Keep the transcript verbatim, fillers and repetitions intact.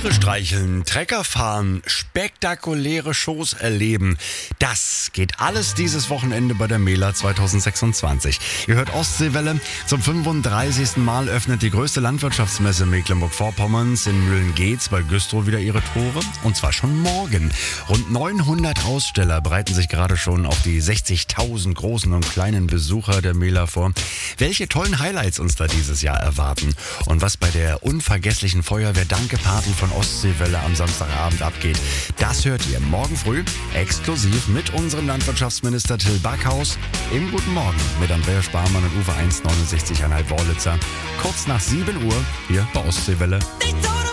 Tiere streicheln, Trecker fahren, spektakuläre Shows erleben. Das geht alles dieses Wochenende bei der Mela zwanzig sechsundzwanzig. Ihr hört Ostseewelle. Zum fünfunddreißigsten Mal öffnet die größte Landwirtschaftsmesse Mecklenburg-Vorpommerns in Mühlen-Geetz bei Güstrow wieder ihre Tore. Und zwar schon morgen. Rund neunhundert Aussteller bereiten sich gerade schon auf die sechzigtausend großen und kleinen Besucher der Mela vor. Welche tollen Highlights uns da dieses Jahr erwarten und was bei der unvergesslichen Feuerwehr-Danke-Paten von Ostseewelle am Samstagabend abgeht, das hört ihr morgen früh exklusiv mit unserem Landwirtschaftsminister Till Backhaus im Guten Morgen mit Andreas Sparmann und Uwe eins neunundsechzig Komma fünf Wörlitzer. Kurz nach sieben Uhr hier bei Ostseewelle.